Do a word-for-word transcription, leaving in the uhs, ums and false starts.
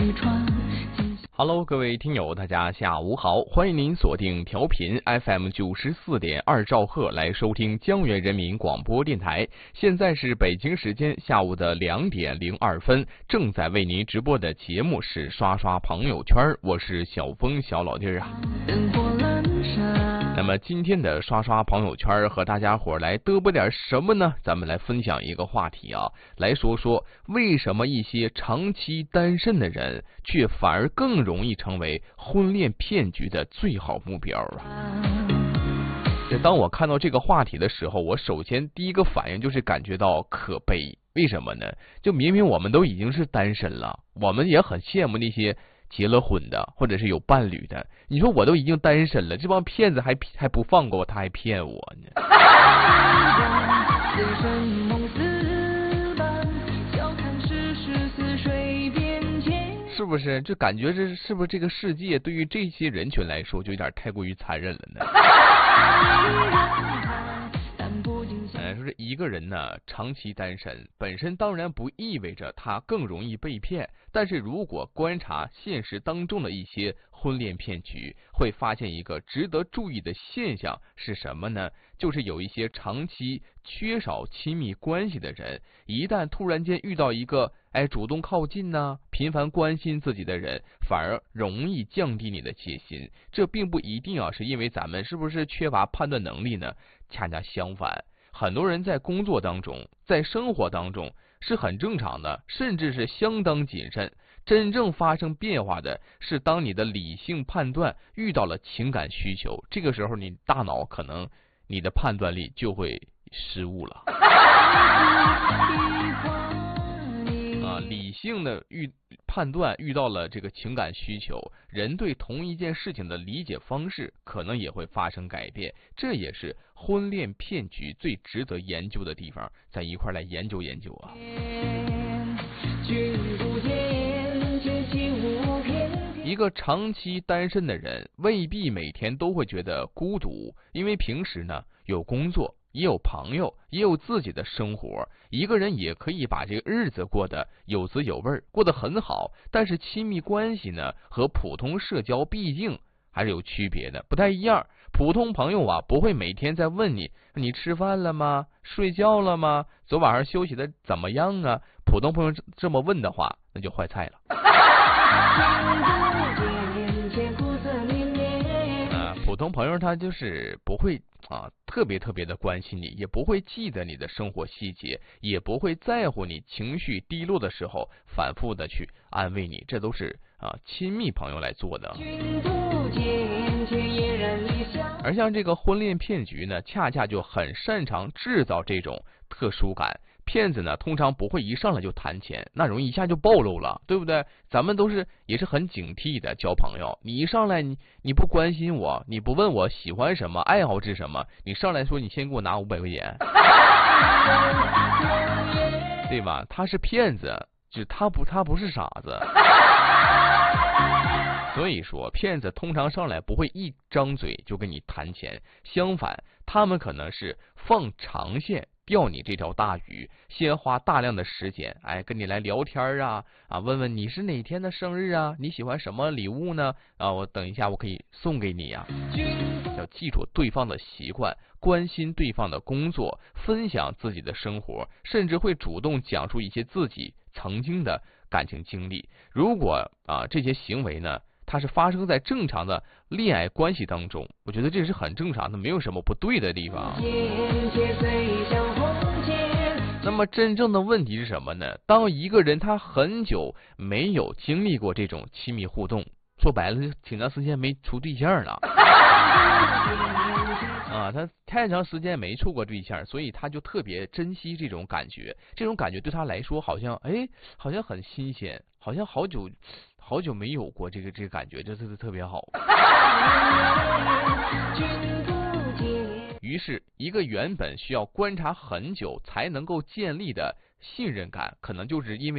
Hello， 各位听友，大家下午好，欢迎您锁定调频 F M 九十四点二兆赫来收听江源人民广播电台。现在是北京时间下午的两点零二分，正在为您直播的节目是刷刷朋友圈，我是小峰小老弟儿啊。那么今天的刷刷朋友圈和大家伙来嘚啵点什么呢？咱们来分享一个话题啊，来说说为什么一些长期单身的人却反而更容易成为婚恋骗局的最好目标啊。当我看到这个话题的时候，我首先第一个反应就是感觉到可悲。为什么呢？就明明我们都已经是单身了，我们也很羡慕那些结了婚的或者是有伴侣的，你说我都已经单身了，这帮骗子还还不放过我，他还骗我呢。是不是就感觉这是不是这个世界对于这些人群来说就有点太过于残忍了呢？说这一个人呢长期单身本身当然不意味着他更容易被骗，但是如果观察现实当中的一些婚恋骗局，会发现一个值得注意的现象是什么呢？就是有一些长期缺少亲密关系的人，一旦突然间遇到一个哎主动靠近呢、啊、频繁关心自己的人，反而容易降低你的戒心。这并不一定啊是因为咱们是不是缺乏判断能力呢？恰恰相反，很多人在工作当中，在生活当中是很正常的，甚至是相当谨慎。真正发生变化的是当你的理性判断遇到了情感需求，这个时候你大脑可能你的判断力就会失误了。啊，理性的遇判断遇到了这个情感需求，人对同一件事情的理解方式可能也会发生改变，这也是婚恋骗局最值得研究的地方，咱一块来研究研究啊。一个长期单身的人未必每天都会觉得孤独，因为平时呢有工作，也有朋友，也有自己的生活，一个人也可以把这个日子过得有滋有味，过得很好。但是亲密关系呢和普通社交毕竟还是有区别的，不太一样。普通朋友啊不会每天在问你你吃饭了吗？睡觉了吗？昨晚上休息的怎么样啊？普通朋友这么问的话，那就坏菜了。啊，普通朋友他就是不会啊特别特别的关心你，也不会记得你的生活细节，也不会在乎你情绪低落的时候反复的去安慰你，这都是啊亲密朋友来做的。而像这个婚恋骗局呢，恰恰就很擅长制造这种特殊感。骗子呢通常不会一上来就谈钱，那容易一下就暴露了，对不对？咱们都是也是很警惕的交朋友，你一上来你你不关心我，你不问我喜欢什么，爱好是什么，你上来说你先给我拿五百块钱，对吧？他是骗子，就他不他不是傻子。所以说骗子通常上来不会一张嘴就跟你谈钱，相反他们可能是放长线钓你这条大鱼，先花大量的时间哎跟你来聊天啊啊问问你是哪天的生日啊，你喜欢什么礼物呢啊我等一下我可以送给你呀、啊、要记住对方的习惯，关心对方的工作，分享自己的生活，甚至会主动讲述一些自己曾经的感情经历。如果啊这些行为呢它是发生在正常的恋爱关系当中，我觉得这是很正常的，没有什么不对的地方。那么真正的问题是什么呢？当一个人他很久没有经历过这种亲密互动，说白了挺长时间没处对象了啊，他太长时间没处过对象，所以他就特别珍惜这种感觉，这种感觉对他来说好像哎好像很新鲜，好像好久好久没有过这个这个感觉，这是特别好。于是一个原本需要观察很久才能够建立的信任感，可能就是因为